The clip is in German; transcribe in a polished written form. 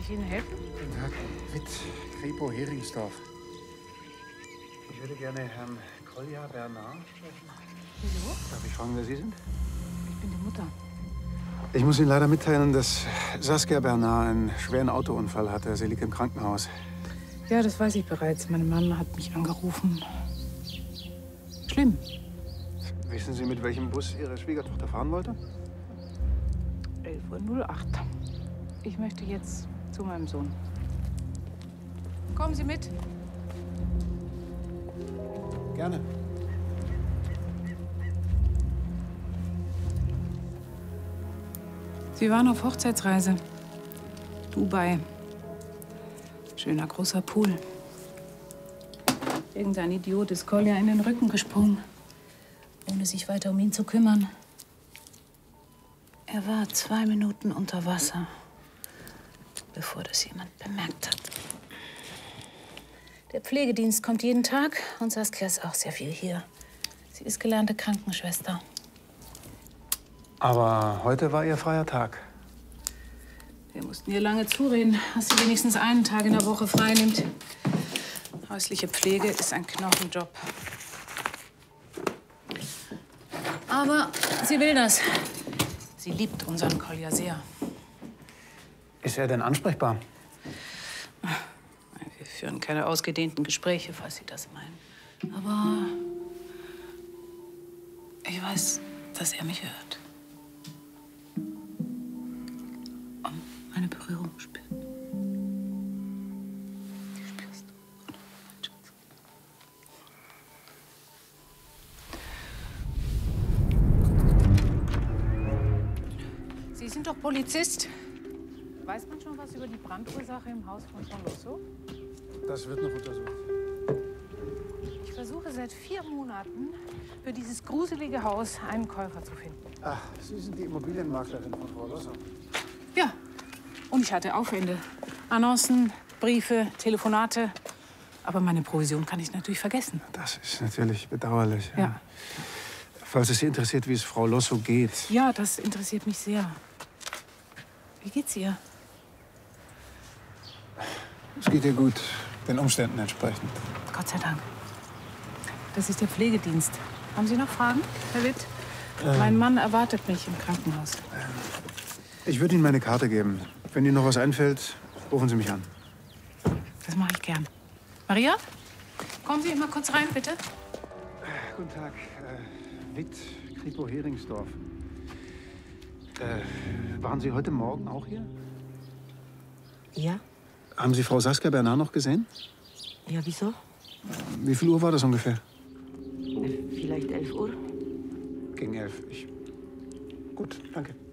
ich Ihnen helfen? Guten Tag, Witt, Kripo, Heringsdorf. Ich würde gerne Herrn Kolja Bernard sprechen. Wieso? Darf ich fragen, wer Sie sind? Ich bin die Mutter. Ich muss Ihnen leider mitteilen, dass Saskia Bernard einen schweren Autounfall hatte. Sie liegt im Krankenhaus. Ja, das weiß ich bereits. Meine Mama hat mich angerufen. Schlimm. Wissen Sie, mit welchem Bus Ihre Schwiegertochter fahren wollte? 11:08 Uhr. Ich möchte jetzt zu meinem Sohn. Kommen Sie mit. Gerne. Sie waren auf Hochzeitsreise. Dubai. Schöner großer Pool. Irgendein Idiot ist Kolja in den Rücken gesprungen, ohne sich weiter um ihn zu kümmern. Er war 2 Minuten unter Wasser, bevor das jemand bemerkt hat. Der Pflegedienst kommt jeden Tag und Saskia ist auch sehr viel hier. Sie ist gelernte Krankenschwester. Aber heute war Ihr freier Tag. Wir mussten ihr lange zureden, dass sie wenigstens einen Tag in der Woche frei nimmt. Häusliche Pflege ist ein Knochenjob. Aber sie will das. Sie liebt unseren Kolja sehr. Ist er denn ansprechbar? Wir führen keine ausgedehnten Gespräche, falls Sie das meinen. Aber ich weiß, dass er mich hört. Und meine Berührung spürt. Die spürst du, oder? Mein Schatz. Sie sind doch Polizist. Weiß man schon was über die Brandursache im Haus von Frau Losso? Das wird noch untersucht. Ich versuche seit 4 Monaten, für dieses gruselige Haus einen Käufer zu finden. Ach, Sie sind die Immobilienmaklerin von Frau Losso. Ja, und ich hatte Aufwände. Annoncen, Briefe, Telefonate. Aber meine Provision kann ich natürlich vergessen. Das ist natürlich bedauerlich. Ja. Falls es Sie interessiert, wie es Frau Losso geht. Ja, das interessiert mich sehr. Wie geht's ihr? Es geht ihr gut, den Umständen entsprechend. Gott sei Dank. Das ist der Pflegedienst. Haben Sie noch Fragen, Herr Witt? Mein Mann erwartet mich im Krankenhaus. Ich würde Ihnen meine Karte geben. Wenn Ihnen noch was einfällt, rufen Sie mich an. Das mache ich gern. Maria, kommen Sie mal kurz rein, bitte. Guten Tag, Witt, Kripo, Heringsdorf. Waren Sie heute Morgen auch hier? Ja? Haben Sie Frau Saskia Bernard noch gesehen? Ja, wieso? Wie viel Uhr war das ungefähr? Vielleicht 11 Uhr? Gegen 11. Gut, danke.